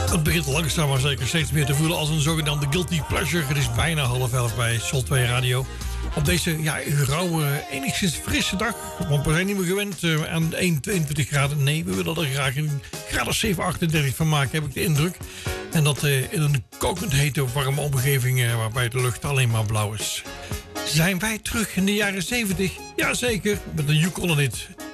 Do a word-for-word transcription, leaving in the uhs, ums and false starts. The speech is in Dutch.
Het begint langzaam maar zeker steeds meer te voelen als een zogenaamde guilty pleasure. Het is bijna half elf bij Sol twee Radio. Op deze ja, rauwe, enigszins frisse dag. Want we zijn niet meer gewend uh, aan eenentwintig graden. Nee, we willen er graag een graad of zeven, achtendertig van maken, heb ik de indruk. En dat uh, in een kokend hete, warme omgeving uh, waarbij de lucht alleen maar blauw is. Zijn wij terug in de jaren zeventig? Jazeker, met een You Call It.